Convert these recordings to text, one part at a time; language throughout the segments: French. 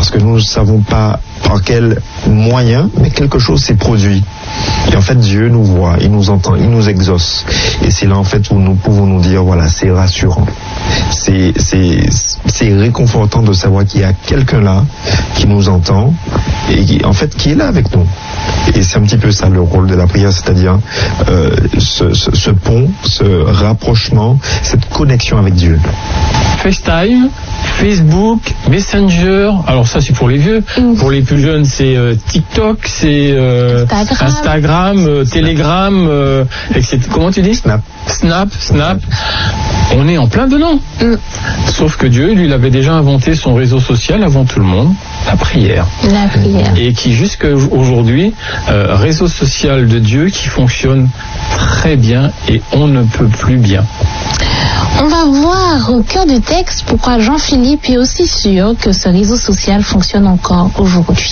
parce que nous ne savons pas par quel moyen, mais quelque chose s'est produit. Et en fait, Dieu nous voit, il nous entend, il nous exauce. Et c'est là en fait où nous pouvons nous dire, voilà, c'est rassurant. C'est réconfortant de savoir qu'il y a quelqu'un là qui nous entend et qui, en fait, qui est là avec nous. Et c'est un petit peu ça le rôle de la prière, c'est-à-dire ce pont, ce rapprochement, cette connexion avec Dieu. FaceTime, Facebook, Messenger, alors ça c'est pour les vieux, pour les plus jeunes c'est TikTok, c'est Instagram, Telegram, etc. Comment tu dis ? Snap. On est en plein dedans. Sauf que Dieu, lui, il avait déjà inventé son réseau social avant tout le monde, la prière. Et qui jusqu'à aujourd'hui, réseau social de Dieu qui fonctionne très bien et on ne peut plus bien. On va voir au cœur du texte pourquoi Jean-Philippe est aussi sûr que ce réseau social fonctionne encore aujourd'hui.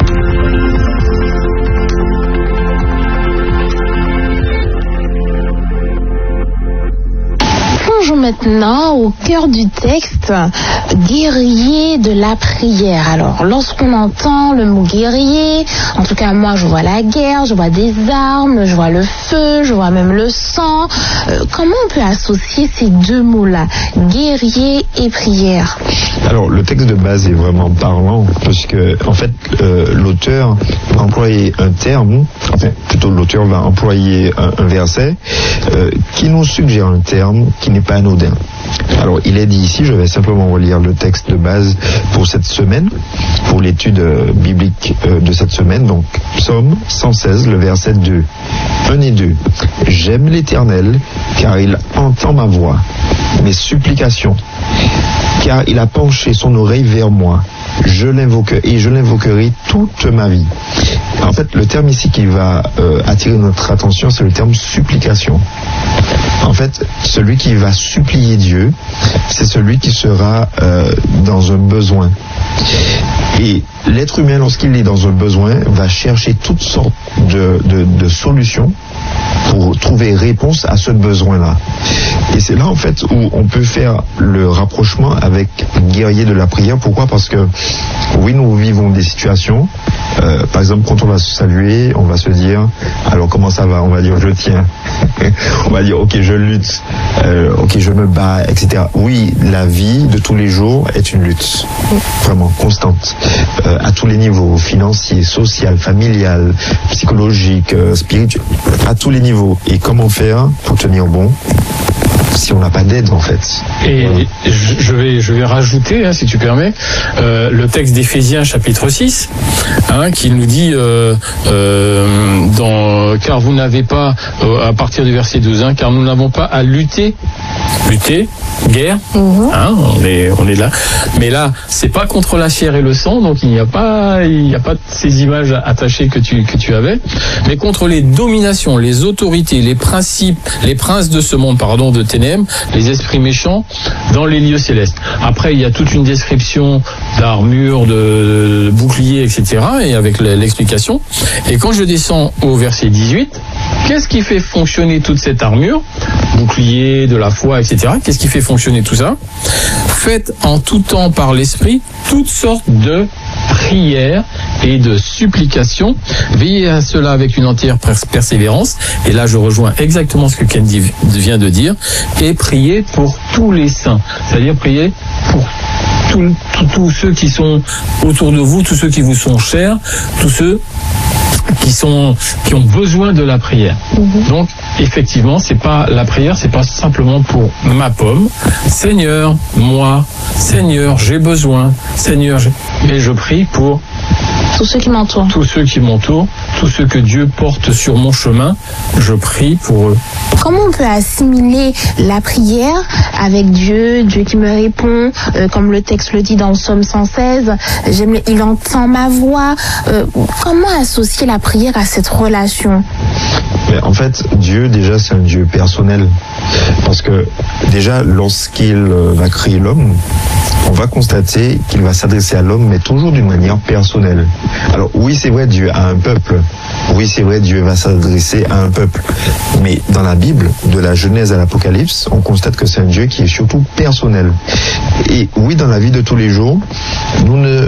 Maintenant au cœur du texte, guerrier de la prière. Alors lorsqu'on entend le mot guerrier, en tout cas moi je vois la guerre, je vois des armes, je vois le feu, je vois même le sang. Comment on peut associer ces deux mots-là, guerrier et prière? Alors le texte de base est vraiment parlant parce que en fait l'auteur va employer un terme, enfin plutôt l'auteur va employer un verset qui nous suggère un terme qui n'est pas anodin. Alors il est dit ici, je vais simplement relire le texte de base pour cette semaine, pour l'étude biblique de cette semaine, donc Psaume 116, le verset 2. 1 et 2. J'aime l'Éternel, car il entend ma voix, mes supplications, car il a penché son oreille vers moi. Je l'invoquerai toute ma vie. En fait, le terme ici qui va attirer notre attention, c'est le terme supplication. En fait, celui qui va supplier Dieu, c'est celui qui sera dans un besoin. Et l'être humain, lorsqu'il est dans un besoin, va chercher toutes sortes de solutions pour trouver réponse à ce besoin-là. Et c'est là, en fait, où on peut faire le rapprochement avec guerrier de la prière. Pourquoi ? Parce que, oui, nous vivons des situations. Par exemple, quand on va se saluer, on va se dire, alors comment ça va ? On va dire, je tiens. On va dire, ok, je lutte. Ok, je me bats, etc. Oui, la vie de tous les jours est une lutte. Vraiment, constante. À tous les niveaux, financier, social, familial, psychologique, spirituel, à tous les niveaux. Et comment faire pour tenir bon si on n'a pas d'aide, en fait? Et voilà. je vais rajouter, si tu permets, le texte d'Éphésiens chapitre 6, qui nous dit car vous n'avez pas, à partir du verset 12, car nous n'avons pas à lutter, guerre, on est là, mais là c'est pas contre la chair et le sang, donc il n'y a pas ces images attachées que tu avais, mais contre les dominations, les autorités, les principes, les princes de ce monde, de ténèbres, les esprits méchants dans les lieux célestes. Après il y a toute une description d'armure, de boucliers, etc., et avec l'explication. Et quand je descends au verset 18, qu'est-ce qui fait fonctionner toute cette armure, bouclier, de la foi, etc., qu'est-ce qui fait fonctionner tout ça? Faites en tout temps par l'esprit toutes sortes de prières et de supplications. Veillez à cela avec une entière persévérance. Et là, je rejoins exactement ce que Candy vient de dire. Et priez pour tous les saints. C'est-à-dire priez pour tous ceux qui sont autour de vous, tous ceux qui vous sont chers, tous ceux qui ont besoin de la prière. Donc, effectivement, la prière, c'est pas simplement pour ma pomme. Seigneur, j'ai besoin. Mais je prie pour tous ceux qui m'entourent. Tous ceux que Dieu porte sur mon chemin, je prie pour eux. Comment on peut assimiler la prière avec Dieu qui me répond, comme le texte le dit dans le Psaume 116, il entend ma voix. Comment associer la prière à cette relation? En fait, Dieu, déjà, c'est un Dieu personnel. Parce que, déjà, lorsqu'il va créer l'homme, on va constater qu'il va s'adresser à l'homme, mais toujours d'une manière personnelle. Alors, oui, c'est vrai, Dieu a un peuple. Oui, c'est vrai, Dieu va s'adresser à un peuple. Mais dans la Bible, de la Genèse à l'Apocalypse, on constate que c'est un Dieu qui est surtout personnel. Et oui, dans la vie de tous les jours, nous ne